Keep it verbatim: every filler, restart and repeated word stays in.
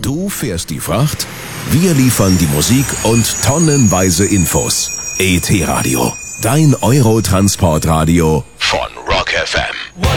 Du fährst die Fracht, wir liefern die Musik und tonnenweise Infos. E T Radio, dein Eurotransportradio